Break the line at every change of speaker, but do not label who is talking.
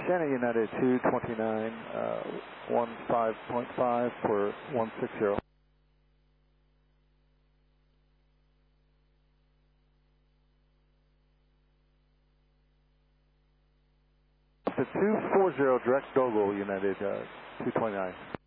Shannon United 229, 15.5 for 160. The 240 direct Dogle United 229.